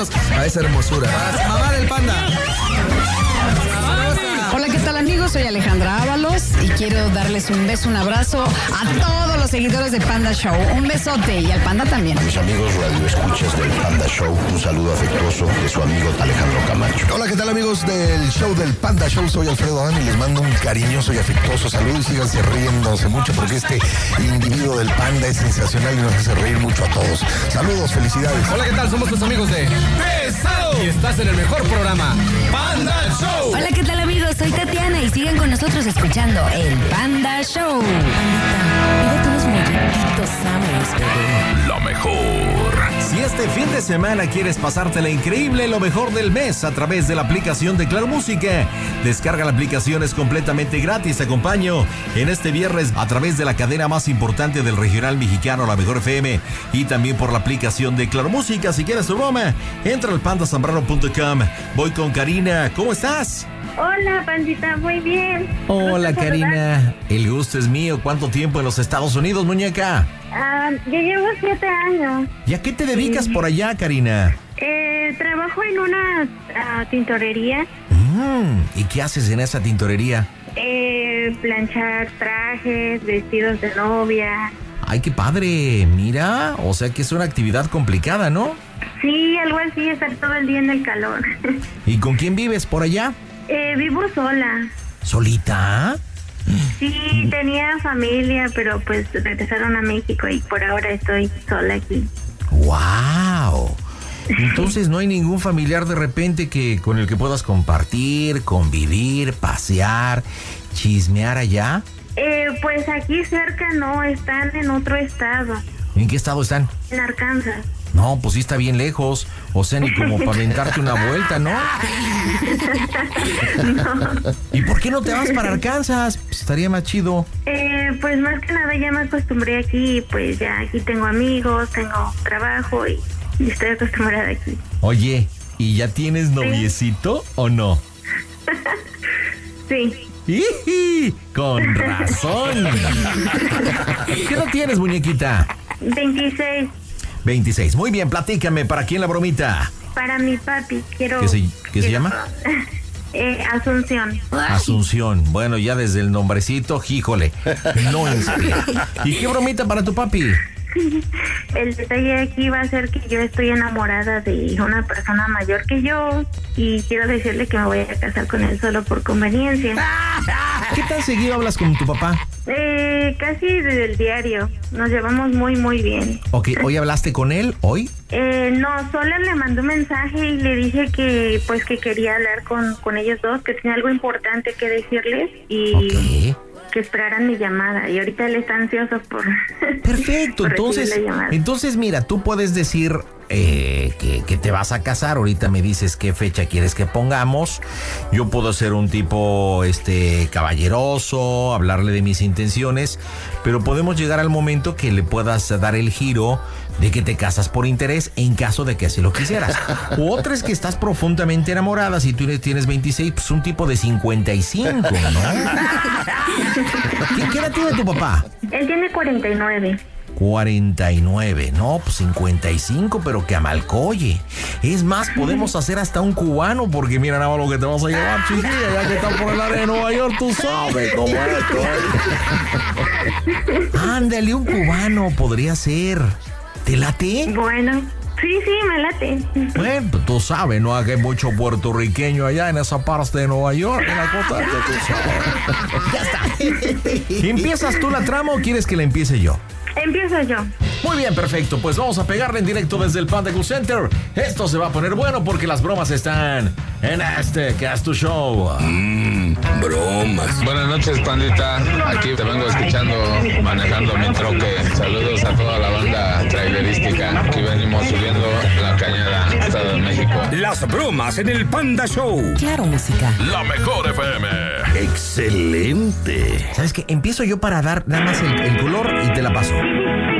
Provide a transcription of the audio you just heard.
A esa hermosura. Mamá del panda. Hola, ¿qué tal, amigos? Soy Alejandra Ábalos y quiero darles un beso, un abrazo a todos los seguidores de Panda Show. Un besote y al panda también. A mis amigos radioescuchas del Panda Show, un saludo afectuoso de su amigo Alejandro Camacho. Hola, ¿qué tal, amigos del show del Panda Show? Soy Alfredo Adame y les mando un cariñoso y afectuoso saludo y síganse riéndose mucho porque este individuo del panda es sensacional y nos hace reír mucho a todos. Saludos, felicidades. Hola, ¿qué tal? Somos tus amigos de Pesado y estás en el mejor programa, Panda Show. Hola, ¿qué tal, amigos? Soy Tatiana y siguen con nosotros escuchando el Panda Show. Pandita, pídete unos molletitos sanos, bebé. Lo mejor. Si este fin de semana quieres pasártela increíble, lo mejor del mes a través de la aplicación de Claro Música. Descarga la aplicación, es completamente gratis. Te acompaño en este viernes a través de la cadena más importante del regional mexicano, La Mejor FM, y también por la aplicación de Claro Música. Si quieres tu broma, entra al pandasambrano.com. Voy con Karina. ¿Cómo estás? Hola, pandita, muy bien. Hola, Karina. El gusto es mío. ¿Cuánto tiempo en los Estados Unidos, muñeca? Yo llevo 7 años. ¿Y a qué te dedicas por allá, Karina? Trabajo en una tintorería. ¿Y qué haces en esa tintorería? Planchar trajes, vestidos de novia. ¡Ay, qué padre! Mira, o sea que es una actividad complicada, ¿no? Sí, algo así, estar todo el día en el calor. ¿Y con quién vives por allá? Vivo sola. ¿Solita? Sí, tenía familia, pero pues regresaron a México y por ahora estoy sola aquí. ¡Wow! Entonces no hay ningún familiar de repente con el que puedas compartir, convivir, pasear, chismear allá. Pues aquí cerca no, están en otro estado. ¿En qué estado están? En Arkansas. No, pues sí está bien lejos. O sea, ni como para aventarte una vuelta, ¿no? No. ¿Y por qué no te vas para Arkansas? Pues estaría más chido. Pues más que nada ya me acostumbré aquí y pues ya aquí tengo amigos, tengo trabajo y estoy acostumbrada aquí. Oye, ¿y ya tienes noviecito o no? Sí. ¡Iji! Con razón. ¿Qué edad tienes, muñequita? 26. 26. Muy bien, platícame, ¿para quién la bromita? Para mi papi, ¿Qué se llama? Asunción. Asunción. Bueno, ya desde el nombrecito, híjole, no inspira. ¿Y qué bromita para tu papi? El detalle aquí va a ser que yo estoy enamorada de una persona mayor que yo y quiero decirle que me voy a casar con él solo por conveniencia. ¿Qué tan seguido hablas con tu papá? Casi desde el diario. Nos llevamos muy, muy bien. Ok, ¿hoy hablaste con él? ¿Hoy? No, solo le mandé un mensaje y le dije que pues que quería hablar con ellos dos, que tenía algo importante que decirles y que esperaran mi llamada. Y ahorita él está ansioso por... Perfecto, por recibir la llamada. entonces mira, tú puedes decir que te vas a casar. Ahorita me dices qué fecha quieres que pongamos. Yo puedo ser un tipo caballeroso, hablarle de mis intenciones, pero podemos llegar al momento que le puedas dar el giro de que te casas por interés en caso de que así lo quisieras. O otra es que estás profundamente enamorada. Si tú tienes 26, pues un tipo de 55, ¿no? ¿Qué edad tiene tu papá? Él tiene 49. 49, no, pues 55, pero que amalcoye. Es más, podemos hacer hasta un cubano, porque mira nada más lo que te vas a llevar, chiquilla, ya que estás por el área de Nueva York, tú sabes cómo es esto. Ándale, un cubano podría ser. ¿Te late? Bueno, sí, me late. Bueno, pues tú sabes, ¿no? Que hay mucho puertorriqueño allá en esa parte de Nueva York, en la costa, tú sabes. Ya está. ¿Empiezas tú la trama o quieres que la empiece yo? Empiezo yo. Muy bien, perfecto. Pues vamos a pegarle en directo desde el Panda Cool Center. Esto se va a poner bueno porque las bromas están en este que es tu show. Bromas. Buenas noches, pandita. Aquí te vengo escuchando, manejando mi troque. Saludos a toda la banda trailerística. Aquí venimos subiendo la cañada, Estado de México. Las bromas en el Panda Show. Claro Música. La Mejor FM. Excelente. ¿Sabes qué? Empiezo yo para dar nada más el color y te la paso.